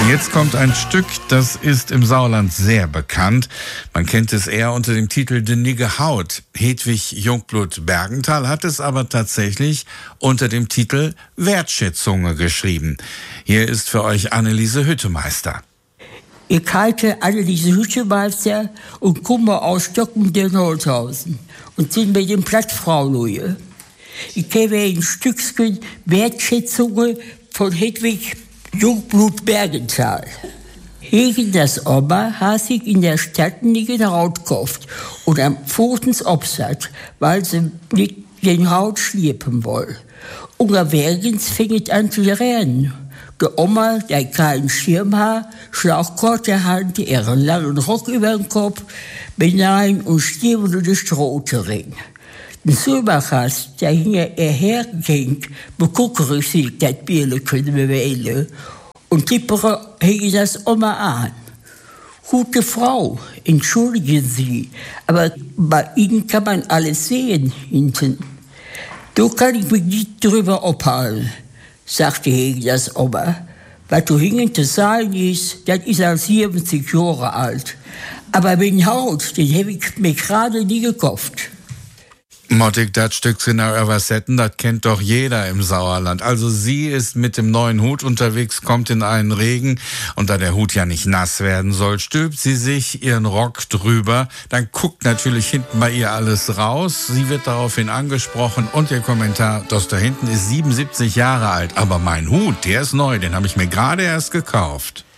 Jetzt kommt ein Stück, das ist im Sauerland sehr bekannt. Man kennt es eher unter dem Titel De Nigge Haut. Hedwig Jungblut-Bergenthal hat es aber tatsächlich unter dem Titel Wertschätzunge geschrieben. Hier ist für euch Anneliese Hüttemeister. Ich heiße Anneliese Hüttemeister und komme aus Stocken-Dernholzhausen und sind mit dem Plattfrau Luje. Ich kenne ein Stückchen Wertschätzunge von Hedwig Jungblut-Bergenthal. Gegen das Oma has ich in der Stadt nicht eine Haut gekauft und am Pfotens Obsat, weil sie nicht den Haut schlippen wollen. Und erwägens fing es an zu rennen. Der Oma, der keinen Schirm hat, schlauchkorte Hand, ihren langen Rock über den Kopf, benein und Stiefel durch den Strohterring. Den Sulbachas, der hinter ihr herging, beguckere sich das Bierle können bewählen und tippere hing das Oma an. Gute Frau, entschuldigen Sie, aber bei Ihnen kann man alles sehen hinten. Da kann ich mich nicht drüber abhalten, sagte das Oma. Was du hinten zu sagen ist, das ist als 70 Jahre alt. Aber den Haut, den habe ich mir gerade nie gekauft. Mottig, das Stück genau übersetzen, das kennt doch jeder im Sauerland. Also sie ist mit dem neuen Hut unterwegs, kommt in einen Regen und da der Hut ja nicht nass werden soll, stülpt sie sich ihren Rock drüber. Dann guckt natürlich hinten bei ihr alles raus. Sie wird daraufhin angesprochen und ihr Kommentar, das da hinten ist 77 Jahre alt. Aber mein Hut, der ist neu, den habe ich mir gerade erst gekauft.